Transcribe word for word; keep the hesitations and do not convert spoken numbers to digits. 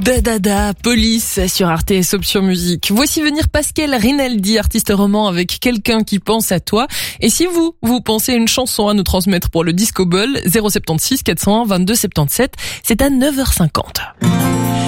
Dadada, Police sur R T S Option Musique. Voici venir Pascal Rinaldi, artiste roman avec Quelqu'un qui pense à toi. Et si vous, vous pensez une chanson à nous transmettre pour le Disco Ball, zéro sept six quatre zéro un vingt-deux soixante-dix-sept, c'est à neuf heures cinquante.